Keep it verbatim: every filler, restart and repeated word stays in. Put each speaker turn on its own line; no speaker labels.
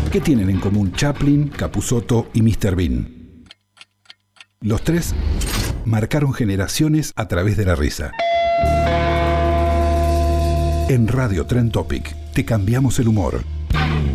¿Qué tienen en común Chaplin, Capusotto y míster Bean? Los tres marcaron generaciones a través de la risa. En Radio Trend Topic te cambiamos el humor.